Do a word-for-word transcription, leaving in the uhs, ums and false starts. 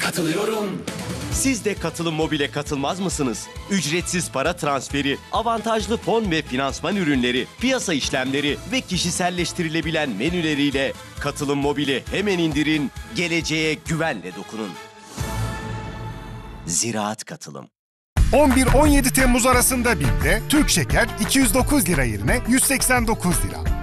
Katılıyorum. Siz de Katılım Mobil'e katılmaz mısınız? Ücretsiz para transferi, avantajlı fon ve finansman ürünleri, piyasa işlemleri ve kişiselleştirilebilen menüleriyle Katılım Mobil'i hemen indirin, geleceğe güvenle dokunun. Ziraat Katılım. on bir on yedi Temmuz arasında BİM'de Türk Şeker iki yüz dokuz lira yerine yüz seksen dokuz lira.